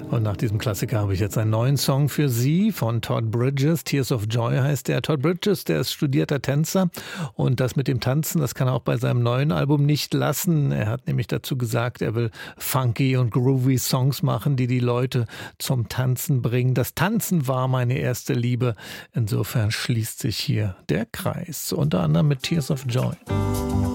Und nach diesem Klassiker habe ich jetzt einen neuen Song für Sie von Todd Bridges. Tears of Joy heißt der. Todd Bridges, der ist studierter Tänzer. Und das mit dem Tanzen, das kann er auch bei seinem neuen Album nicht lassen. Er hat nämlich dazu gesagt, er will funky und groovy Songs machen, die die Leute zum Tanzen bringen. Das Tanzen war meine erste Liebe. Insofern schließt sich hier der Kreis. Unter anderem mit Tears of Joy.